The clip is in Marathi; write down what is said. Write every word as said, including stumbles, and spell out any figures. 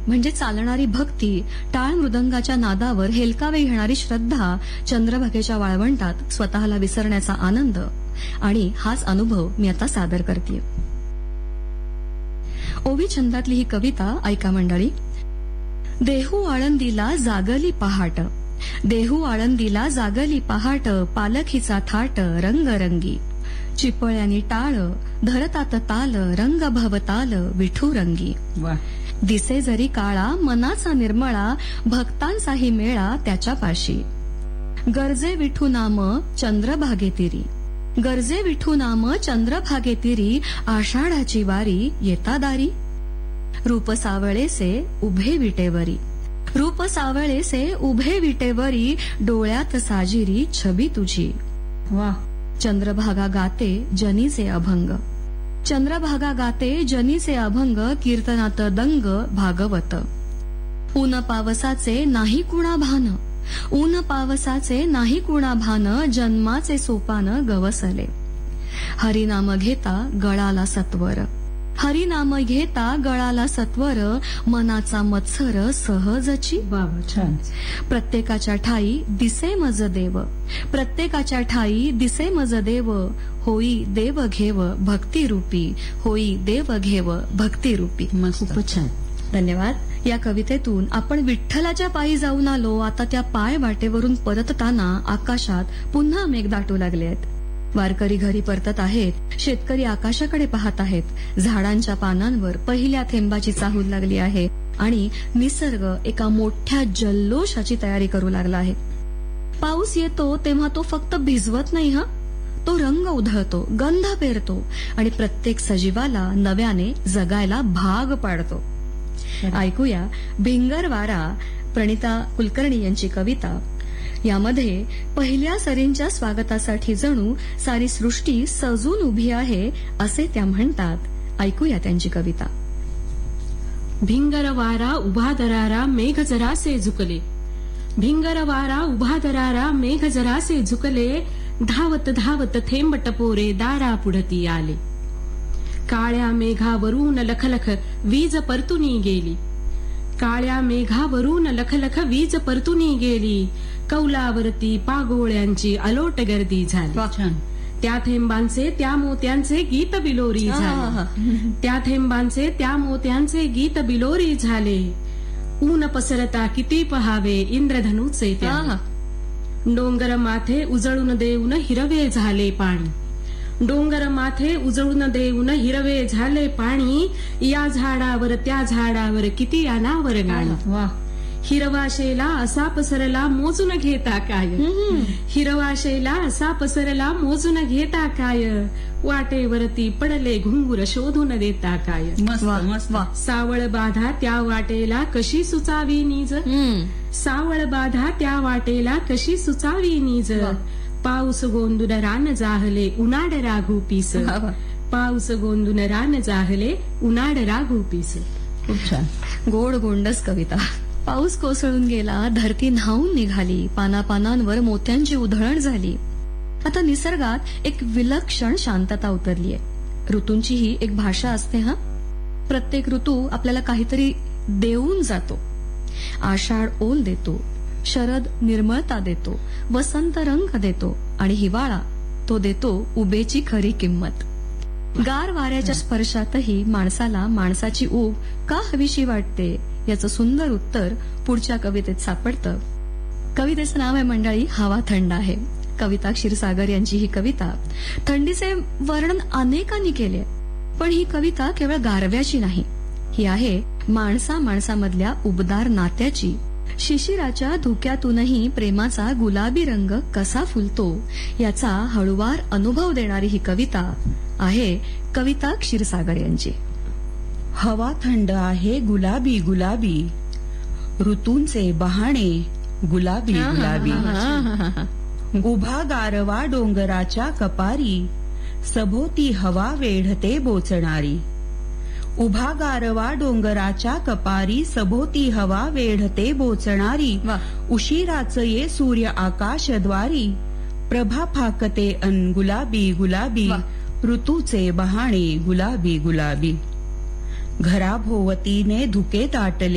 म्हणजे चालणारी भक्ती, टाळ मृदंगाच्या नादावर हेलकावे घेणारी श्रद्धा, चंद्रभागेच्या वाळवंटात स्वतःला विसरण्याचा आनंद आणि हाच अनुभव मी आता सादर करते. ओवी छंदातली ही कविता ऐका मंडळी. देहू आळंदीला जागली पहाट, देहू आळंदीला जागली पहाट, पालखीचा थाट रंगरंगी, चिपळ्यानी टाळ धरतात ताल, रंग भवताल विठू रंगी. दिसे जरी काळा मनाचा निर्मळा, भक्तांचाही मेळा त्याच्या पाशी, गरजे विठू नाम चंद्रभागे तिरी, गरजे विठू नाम चंद्रभागे तिरी, आषाढाची वारी येता दारी, रूप सावळेसे उभे विटेवरी, रूप सावळेसे उभे विटेवरी, डोळ्यात साजिरी छबी तुझी. वा. चंद्रभागा गाते जनीचे अभंग, चंद्रभागा गाते जनीचे अभंग, कीर्तनात दंग भागवत. ऊन पावसाचे नाही कुणा भान, ऊन पावसाचे नाही कुणा भान, जन्माचे सोपान गवसले, हरिनाम घेता गळाला सत्वर, हरिनाम घेता गळाला सत्वर, मनाचा मत्सर सहजची. बाबा छान. प्रत्येकाच्या ठाई दिसे मज देव, प्रत्येकाच्या ठाई दिसे मज देव, होई देव घेव भक्ती रूपी, होई देव घेव भक्ती रूपी. खूपच छान. धन्यवाद. या कवितेतून आपण विठ्ठलाच्या पायी जाऊन आलो. आता त्या पाय वाटेवरून परतताना आकाशात पुन्हा मेघ दाटू लागले आहेत. वारकरी घरी परतत आहेत, शेतकरी आकाशाकडे पाहत आहेत, झाडांच्या पानांवर पहिल्या थेंबाची चाहूल लागली आहे आणि निसर्ग एका मोठ्या जल्लोषाची तयारी करू लागला आहे. पाऊस येतो तेव्हा तो फक्त भिजवत नाही, हा तो रंग उधळतो, गंध पेरतो आणि प्रत्येक सजीवाला नव्याने जगायला भाग पाडतो. ऐकूया भिंगर वारा प्रणिता कुलकर्णी यांची कविता. यामध्ये पहिल्या सरींच्या स्वागतासाठी जणू सारी सृष्टी सजून उभी आहे असे त्या म्हणतात. ऐकूया त्यांची कविता. भिंगर वारा उभा दरारा मेघ जरासे झुकले, भिंगर वारा उभा दरारा मेघ जरासे झुकले, धावत धावत थेंब टपोरे दारा पुढती आले, काळ्या मेघावरून लखलख वीज परतुनी गेली, काळ्या मेघावरून लखलख वीज परतुनी गेली, कौलावरती पागोळ्यांची अलोट गर्दी झाली, त्या थेंबांचे त्या मोत्यांचे गीत बिलोरी झाले, त्या थेंबांचे त्या मोत्यांचे गीत बिलोरी झाले, ऊन पसरता किती पहावे इंद्रधनुचे त्या, डोंगर माथे उजळून देऊन हिरवे झाले पाणी, डोंगर माथे उजळून देऊन हिरवे झाले पाणी, या झाडावर त्या झाडावर किती अनावर गाणी, वा. हिरवाशेला असा पसरला मोजून घेता काय, हिरवाशेला असा पसरला मोजून घेता काय, वाटेवरती पडले घुंगूर शोधून देता काय, सावळ बाधा त्या वाटेला कशी सुचावी नीज, सावळ बाधा त्या वाटेला कशी सुचावी नीज, पाऊस गोंदून रान जाहले उनाड राघू पीस, पाऊस गोंदून रान जाहले उनाड राघू पीस. खूप छान. गोड गोंडस कविता. पाऊस कोसळून गेला, धरती न्हावून निघाली, पानापानांवर मोत्यांची उधळण झाली. आता निसर्गात एक विलक्षण शांतता उतरलीय. ऋतूंची ही एक भाषा असते. हा प्रत्येक ऋतू आपल्याला काहीतरी देऊन जातो. आषाढ ओल देतो, शरद निर्मळता देतो, वसंत रंग देतो आणि हिवाळा तो देतो उभेची खरी किंमत. गार वाऱ्याच्या स्पर्शातही माणसाला माणसाची ऊब का हवीशी वाटते याचं सुंदर उत्तर पुढच्या कवितेत सापडतं. कवितेचं नाव आहे मंडळी हवा थंड आहे. कविता क्षीरसागर यांची ही कविता. थंडीचे वर्णन अनेकांनी केले, पण ही कविता केवळ गारव्याची नाही, ही आहे माणसा माणसामधल्या उबदार नात्याची. शिशिराच्या धुक्यातूनही प्रेमाचा गुलाबी रंग कसा फुलतो याचा हळुवार अनुभव देणारी ही कविता आहे कविता क्षीरसागर यांची. हवा थंड आहे गुलाबी गुलाबी, ऋतूंचे बहाणे गुलाबी गुलाबी, उभा गारवा डोंगराच्या कपारी, सभोवती हवा वेढते बोचणारी, उभा गारवा डोंगराच्या कपारी, सभोवती हवा वेढते बोचणारी, उशिराच ये सूर्य आकाशद्वारी, प्रभा फाकते अन गुलाबी गुलाबी, ऋतूचे बहाणे गुलाबी गुलाबी. घराभोवतीने धुके दाटले